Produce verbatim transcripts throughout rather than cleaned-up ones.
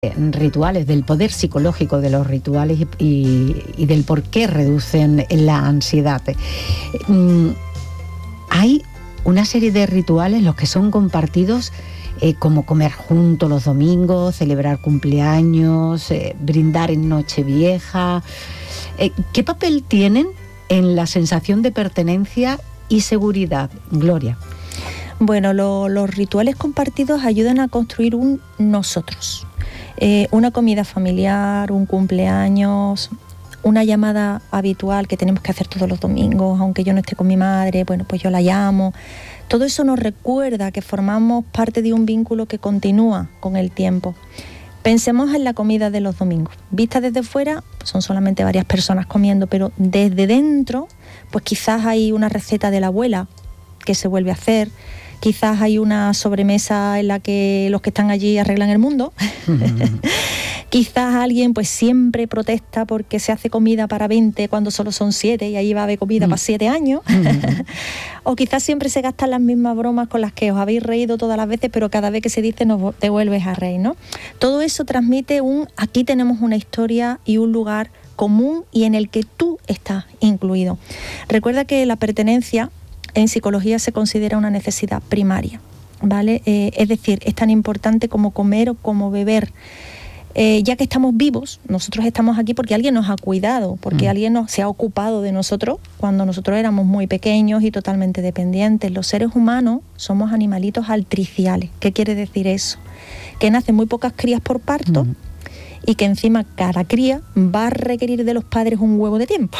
rituales, del poder psicológico de los rituales y, y, y del por qué reducen la ansiedad. Mm, hay una serie de rituales, los que son compartidos, eh, como comer juntos los domingos, celebrar cumpleaños, eh, brindar en Nochevieja. Eh, ¿Qué papel tienen en la sensación de pertenencia y seguridad, Gloria? Bueno, lo, los rituales compartidos ayudan a construir un nosotros. Eh, una comida familiar, un cumpleaños, una llamada habitual que tenemos que hacer todos los domingos, aunque yo no esté con mi madre, bueno, pues yo la llamo. Todo eso nos recuerda que formamos parte de un vínculo que continúa con el tiempo. Pensemos en la comida de los domingos. Vista desde fuera, pues son solamente varias personas comiendo, pero desde dentro, pues quizás hay una receta de la abuela que se vuelve a hacer. Quizás hay una sobremesa en la que los que están allí arreglan el mundo. Quizás alguien pues siempre protesta porque se hace comida para veinte cuando solo son siete y ahí va a haber comida mm. para siete años. O quizás siempre se gastan las mismas bromas con las que os habéis reído todas las veces, pero cada vez que se dice nos devuelves a reír, ¿no? Todo eso transmite un aquí tenemos una historia y un lugar común y en el que tú estás incluido. Recuerda que la pertenencia en psicología se considera una necesidad primaria, ¿vale? Eh, es decir, es tan importante como comer o como beber. Eh, ya que estamos vivos, nosotros estamos aquí porque alguien nos ha cuidado, porque mm. alguien nos, se ha ocupado de nosotros cuando nosotros éramos muy pequeños y totalmente dependientes. Los seres humanos somos animalitos altriciales. ¿Qué quiere decir eso? Que nacen muy pocas crías por parto, mm. y que encima cada cría va a requerir de los padres un huevo de tiempo.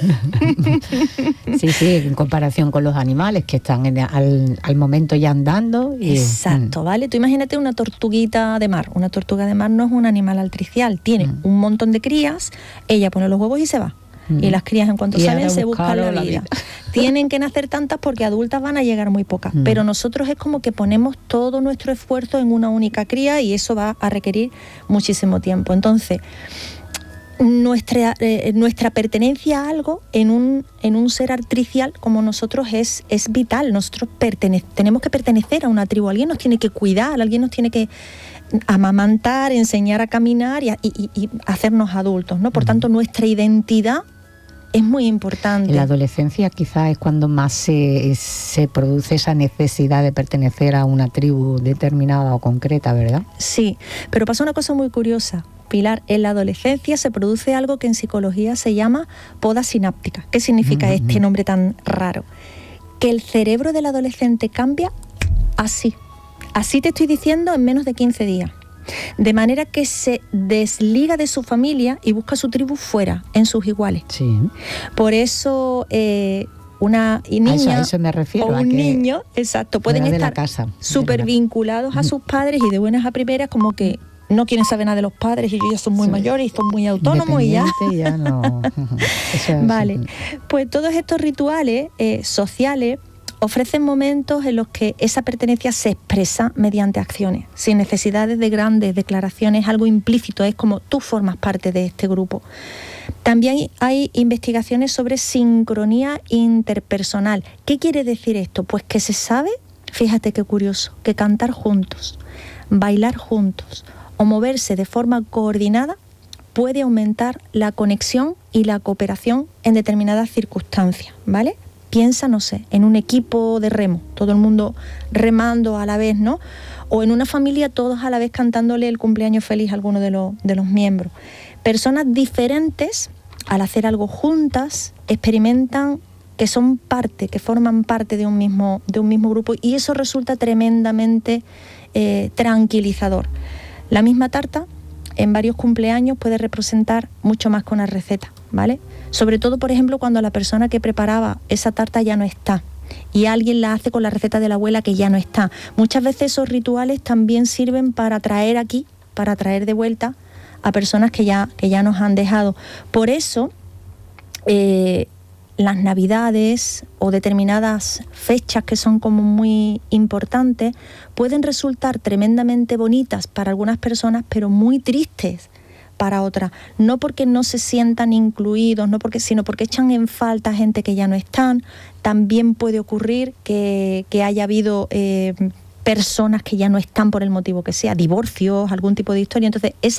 Sí, sí, en comparación con los animales que están en, al, al momento ya andando. Y, Exacto, mm. ¿vale? Tú imagínate una tortuguita de mar. Una tortuga de mar no es un animal altricial, tiene mm. un montón de crías, ella pone los huevos y se va. Mm. Y las crías en cuanto y salen se buscan la vida. la vida. Tienen que nacer tantas porque adultas van a llegar muy pocas. Mm. Pero nosotros es como que ponemos todo nuestro esfuerzo en una única cría y eso va a requerir muchísimo tiempo. Entonces, nuestra, eh, nuestra pertenencia a algo en un, en un ser artricial como nosotros es, es vital. Nosotros pertene- tenemos que pertenecer a una tribu. Alguien nos tiene que cuidar, alguien nos tiene que amamantar, enseñar a caminar y, a, y, y hacernos adultos, ¿no? Por mm. tanto, nuestra identidad es muy importante. En la adolescencia quizás es cuando más se, se produce esa necesidad de pertenecer a una tribu determinada o concreta, ¿verdad? Sí, pero pasa una cosa muy curiosa, Pilar. En la adolescencia se produce algo que en psicología se llama poda sináptica. ¿Qué significa mm-hmm. este nombre tan raro? Que el cerebro del adolescente cambia así. Así te estoy diciendo en menos de quince días. De manera que se desliga de su familia y busca su tribu fuera, en sus iguales. Sí. Por eso eh, una niña a eso, a eso me refiero, o un a que niño, exacto, pueden estar súper vinculados a sus padres y de buenas a primeras como que no quieren saber nada de los padres y ellos ya son muy sí. mayores y son muy autónomos y ya... ya no. Eso es vale, así. Pues todos estos rituales eh, sociales ofrecen momentos en los que esa pertenencia se expresa mediante acciones, sin necesidades de grandes declaraciones, algo implícito, es como tú formas parte de este grupo. También hay investigaciones sobre sincronía interpersonal. ¿Qué quiere decir esto? Pues que se sabe, fíjate qué curioso, que cantar juntos, bailar juntos o moverse de forma coordinada puede aumentar la conexión y la cooperación en determinadas circunstancias, ¿vale? Piensa, no sé, en un equipo de remo, todo el mundo remando a la vez, ¿no? O en una familia todos a la vez cantándole el cumpleaños feliz a alguno de los, de los miembros. Personas diferentes, al hacer algo juntas, experimentan que son parte, que forman parte de un mismo, de un mismo grupo y eso resulta tremendamente eh, tranquilizador. La misma tarta en varios cumpleaños puede representar mucho más que una receta, ¿vale? Sobre todo, por ejemplo, cuando la persona que preparaba esa tarta ya no está y alguien la hace con la receta de la abuela que ya no está. Muchas veces esos rituales también sirven para traer aquí, para traer de vuelta a personas que ya, que ya nos han dejado. Por eso, eh, las navidades o determinadas fechas que son como muy importantes pueden resultar tremendamente bonitas para algunas personas, pero muy tristes para otras, no porque no se sientan incluidos, no porque, sino porque echan en falta gente que ya no están. También puede ocurrir que, que haya habido eh, personas que ya no están por el motivo que sea, divorcios, algún tipo de historia. Entonces, esa